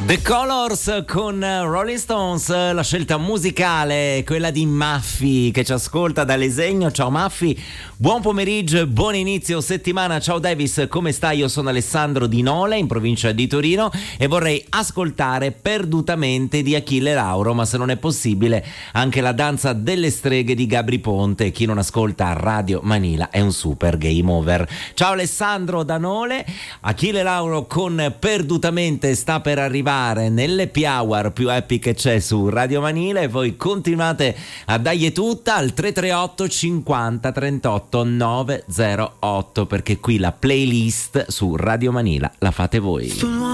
The Colors con Rolling Stones, la scelta musicale, quella di Maffi che ci ascolta da Lesegno. Ciao Maffi, buon pomeriggio e buon inizio settimana. Ciao Davis, come stai? Io sono Alessandro di Nole, in provincia di Torino, e vorrei ascoltare perdutamente di Achille Lauro, ma se non è possibile anche la danza delle streghe di Gabri Ponte. Chi non ascolta Radio Manila è un super game over. Ciao Alessandro da Nole. Achille Lauro con perdutamente sta per arrivare nell'happy hour più happy che c'è su Radio Manila, e voi continuate a dargli tutta al 338 50 38 908, perché qui la playlist su Radio Manila la fate voi.